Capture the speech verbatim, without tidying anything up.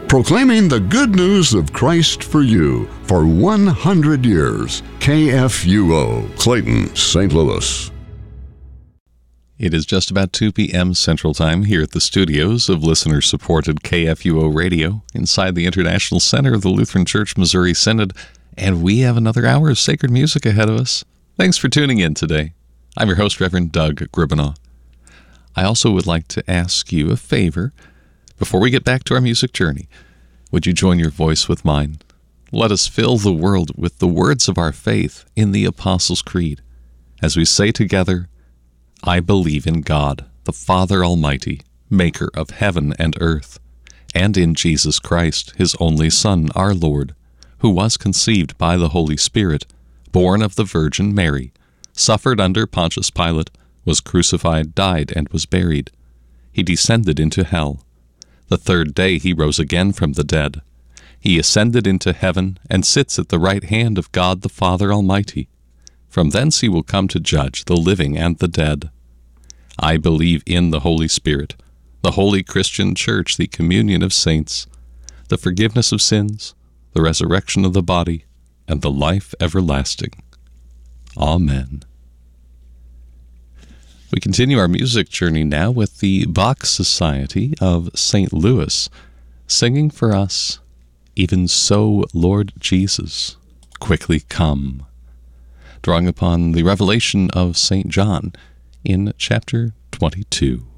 Proclaiming the good news of Christ for you for one hundred years. K F U O, Clayton, Saint Louis. It is just about two p.m. Central Time here at the studios of listener-supported K F U O Radio inside the International Center of the Lutheran Church Missouri Synod, and we have another hour of sacred music ahead of us. Thanks for tuning in today. I'm your host, Reverend Doug Gribanaw. I also would like to ask you a favor. Before we get back to our music journey, would you join your voice with mine? Let us fill the world with the words of our faith in the Apostles' Creed, as we say together, I believe in God, the Father Almighty, maker of heaven and earth, and in Jesus Christ, his only Son, our Lord, who was conceived by the Holy Spirit, born of the Virgin Mary, suffered under Pontius Pilate, was crucified, died, and was buried. He descended into hell. The third day he rose again from the dead. He ascended into heaven and sits at the right hand of God the Father Almighty. From thence he will come to judge the living and the dead. I believe in the Holy Spirit, the holy Christian Church, the communion of saints, the forgiveness of sins, the resurrection of the body, and the life everlasting. Amen. We continue our music journey now with the Bach Society of Saint Louis, singing for us, Even So, Lord Jesus, Quickly Come, drawing upon the revelation of Saint John in chapter twenty-two.